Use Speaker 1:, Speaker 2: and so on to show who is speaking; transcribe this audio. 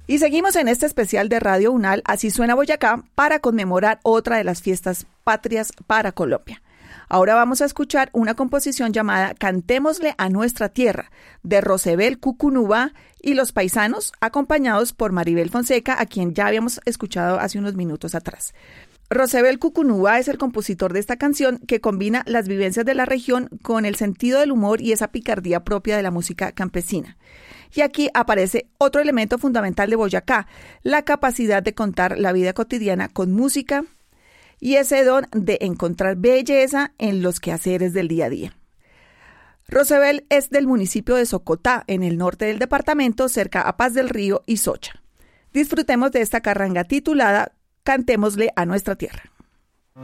Speaker 1: Y seguimos en este especial de Radio Unal, Así Suena Boyacá, para conmemorar otra de las fiestas patrias para Colombia. Ahora vamos a escuchar una composición llamada Cantémosle a Nuestra Tierra, de Rosebel Cucunúa y Los Paisanos, acompañados por Maribel Fonseca, a quien ya habíamos escuchado hace unos minutos atrás. Rosebel Cucunúa es el compositor de esta canción, que combina las vivencias de la región con el sentido del humor y esa picardía propia de la música campesina. Y aquí aparece otro elemento fundamental de Boyacá, la capacidad de contar la vida cotidiana con música y ese don de encontrar belleza en los quehaceres del día a día. Rosebel es del municipio de Socotá, en el norte del departamento, cerca a Paz del Río y Socha. Disfrutemos de esta carranga titulada Cantémosle a Nuestra Tierra.